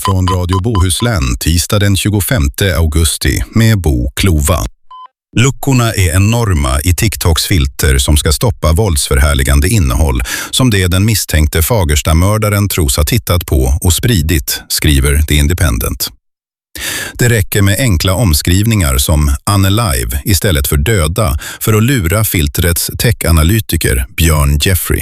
från Radio Bohuslän tisdag den 25 augusti med Bo Klova. Luckorna är enorma i TikToks filter som ska stoppa våldsförhärligande innehåll som det den misstänkte Fagersta-mördaren tros ha tittat på och spridit, skriver The Independent. Det räcker med enkla omskrivningar som unalive istället för döda för att lura filtrets tech-analytiker Björn Jeffrey.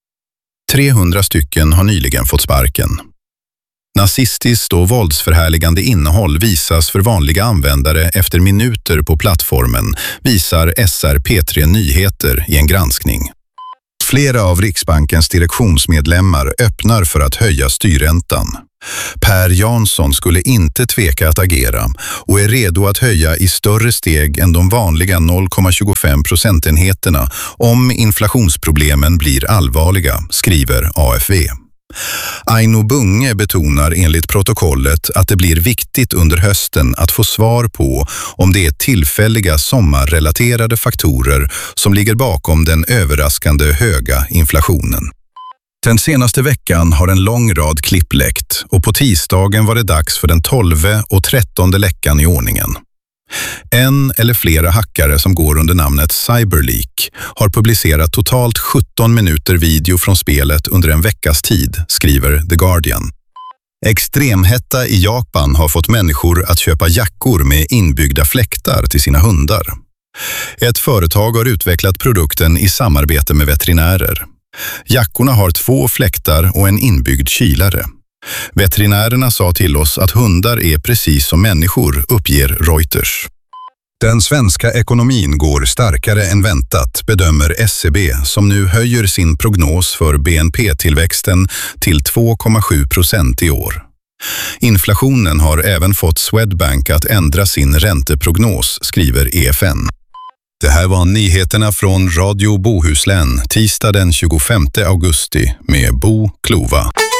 300 stycken har nyligen fått sparken. Nazistiskt och våldsförhärligande innehåll visas för vanliga användare efter minuter på plattformen, visar SR-P3 Nyheter i en granskning. Flera av Riksbankens direktionsmedlemmar öppnar för att höja styrräntan. Per Jansson skulle inte tveka att agera och är redo att höja i större steg än de vanliga 0,25 procentenheterna om inflationsproblemen blir allvarliga, skriver AFV. Aino Bunge betonar enligt protokollet att det blir viktigt under hösten att få svar på om det är tillfälliga sommarrelaterade faktorer som ligger bakom den överraskande höga inflationen. Den senaste veckan har en lång rad klipp läckt och på tisdagen var det dags för den 12:e och 13:e läckan i ordningen. En eller flera hackare som går under namnet Cyberleak har publicerat totalt 17 minuter video från spelet under en veckas tid, skriver The Guardian. Extremhetta i Japan har fått människor att köpa jackor med inbyggda fläktar till sina hundar. Ett företag har utvecklat produkten i samarbete med veterinärer. Jackorna har 2 fläktar och en inbyggd kylare. Veterinärerna sa till oss att hundar är precis som människor, uppger Reuters. Den svenska ekonomin går starkare än väntat, bedömer SCB som nu höjer sin prognos för BNP-tillväxten till 2,7% i år. Inflationen har även fått Swedbank att ändra sin ränteprognos, skriver EFN. Det här var nyheterna från Radio Bohuslän tisdag den 25 augusti med Bo Klova.